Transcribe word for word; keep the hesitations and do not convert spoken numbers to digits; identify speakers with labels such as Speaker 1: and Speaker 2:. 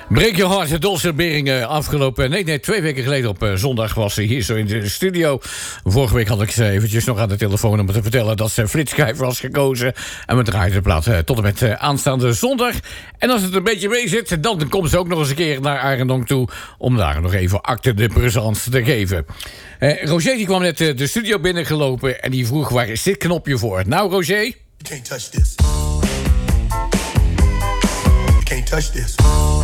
Speaker 1: Breek je hart, Dolce Beringen. Afgelopen, nee, nee, twee weken geleden op uh, zondag was ze hier zo in de studio. Vorige week had ik ze eventjes nog aan de telefoon om te vertellen dat ze flitschijf was gekozen. En we draaien de plaat uh, tot en met uh, aanstaande zondag. En als het een beetje mee zit, dan komt ze ook nog eens een keer naar Arendonk toe om daar nog even acte de présence te geven. Uh, Roger die kwam net uh, de studio binnengelopen en die vroeg waar is dit knopje voor? Nou, Roger?
Speaker 2: You can't touch this. You can't touch this.